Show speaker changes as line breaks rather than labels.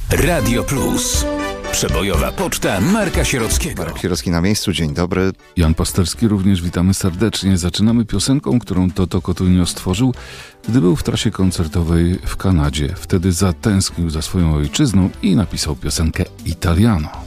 Radio Plus. Przebojowa poczta Marka Sierockiego.
Marek Sierocki na miejscu, dzień dobry.
Jan Pasterski również, witamy serdecznie. Zaczynamy piosenką, którą Toto Cotugno stworzył, gdy był w trasie koncertowej w Kanadzie. Wtedy zatęsknił za swoją ojczyzną i napisał piosenkę Italiano.